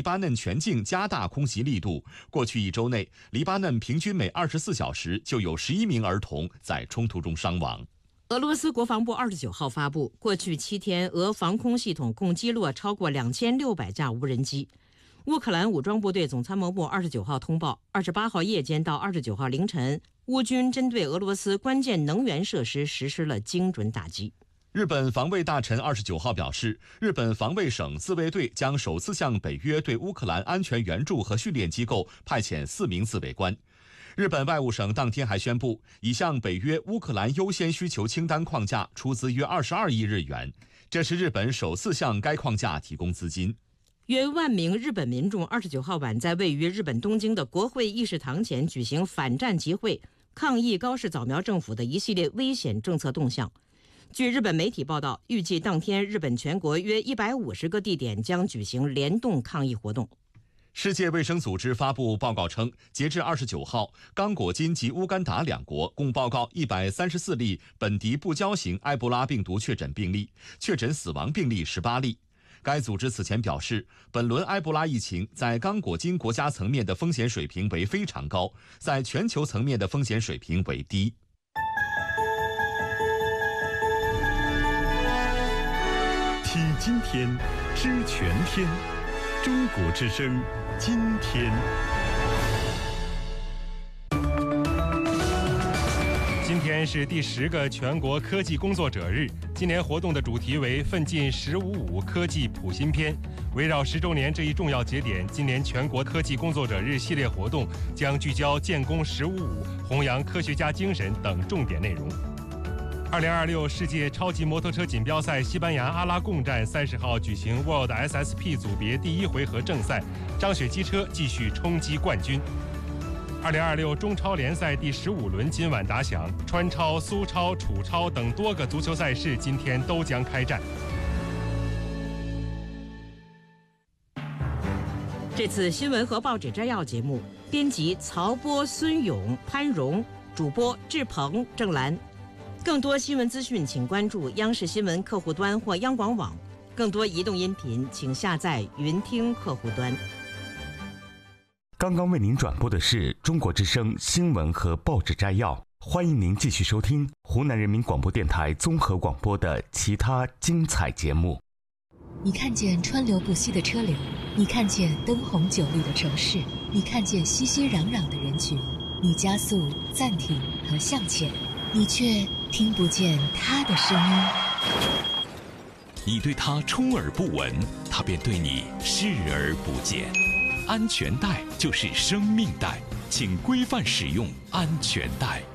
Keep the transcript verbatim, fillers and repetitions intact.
黎巴嫩全境加大空袭力度。过去一周内，黎巴嫩平均每二十四小时就有十一名儿童在冲突中伤亡。 俄罗斯国防部二十九号发布，过去七天，俄防空系统共击落超过两千六百架无人机。乌克兰武装部队总参谋部二十九号通报，二十八号夜间到二十九号凌晨，乌军针对俄罗斯关键能源设施实施了精准打击。 日本防卫大臣二十九号表示，日本防卫省自卫队将首次向北约对乌克兰安全援助和训练机构派遣四名自卫官。日本外务省当天还宣布，已向北约乌克兰优先需求清单框架出资约二十二亿日元，这是日本首次向该框架提供资金。 约万名日本民众二十九号晚在位于日本东京的国会议事堂前举行反战集会，抗议高市早苗政府的一系列危险政策动向。据日本媒体报道，预计当天日本全国约一百五十个地点将举行联动抗议活动。 世界卫生组织发布报告称，截至二十九号，刚果金及乌干达两国共报告一百三十四例本地不交型埃博拉病毒确诊病例，确诊死亡病例十八例。该组织此前表示，本轮埃博拉疫情在刚果金国家层面的风险水平为非常高，在全球层面的风险水平为低。 听今天，知全天，中国之声，今天。 今天是第十个全国科技工作者日，今年活动的主题为奋进十五五科技谱新篇。围绕十周年这一重要节点，今年全国科技工作者日系列活动将聚焦建功十五五、弘扬科学家精神等重点内容。二零二六世界超级摩托车锦标赛西班牙阿拉贡站三十号举行 World S S P 组别第一回合正赛，张雪机车继续冲击冠军。二零二六中超联赛第十五轮今晚打响，川超、苏超、楚超等多个足球赛事今天都将开战。 这次新闻和报纸摘要节目，编辑曹波、孙勇、潘荣，主播志鹏、郑兰。更多新闻资讯，请关注央视新闻客户端或央广网。更多移动音频，请下载云听客户端。 刚刚为您转播的是中国之声新闻和报纸摘要，欢迎您继续收听湖南人民广播电台综合广播的其他精彩节目。 你看见川流不息的车流，你看见灯红酒绿的城市，你看见熙熙攘攘的人群，你加速、暂停和向前，你却听不见他的声音。 你对他充耳不闻，他便对你视而不见。安全带就是生命带，请规范使用安全带。